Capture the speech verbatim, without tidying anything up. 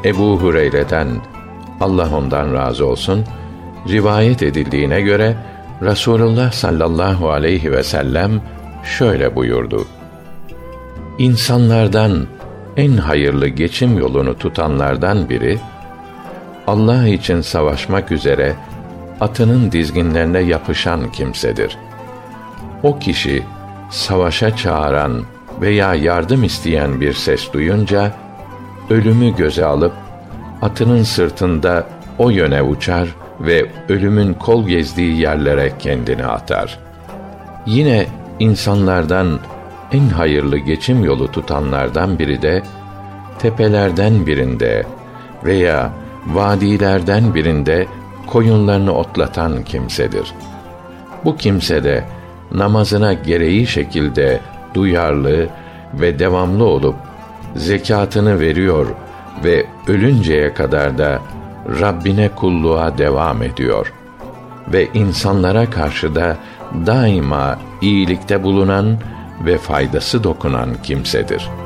Ebu Hureyre'den, Allah ondan razı olsun, rivayet edildiğine göre Resulullah sallallahu aleyhi ve sellem şöyle buyurdu: İnsanlardan en hayırlı geçim yolunu tutanlardan biri, Allah için savaşmak üzere atının dizginlerine yapışan kimsedir. O kişi, savaşa çağıran veya yardım isteyen bir ses duyunca, ölümü göze alıp, atının sırtında o yöne uçar ve ölümün kol gezdiği yerlere kendini atar. Yine insanlardan en hayırlı geçim yolu tutanlardan biri de, tepelerden birinde veya vadilerden birinde koyunlarını otlatan kimsedir. Bu kimse de namazına gereği şekilde duyarlı ve devamlı olup zekatını veriyor ve ölünceye kadar da Rabbine kulluğa devam ediyor ve insanlara karşı da daima iyilikte bulunan ve faydası dokunan kimsedir.